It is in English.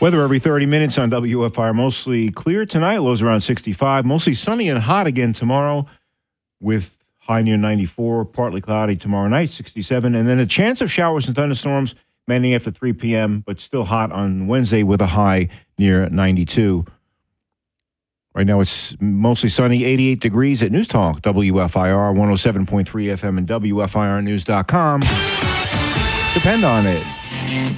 Weather every 30 minutes on WFIR. Mostly clear tonight. Lows around 65. Mostly sunny and hot again tomorrow with high near 94. Partly cloudy tomorrow night, 67. And then a chance of showers and thunderstorms mainly after 3 p.m., but still hot on Wednesday with a high near 92. Right now it's mostly sunny, 88 degrees at News Talk, WFIR 107.3 FM and WFIRnews.com. Depend on it.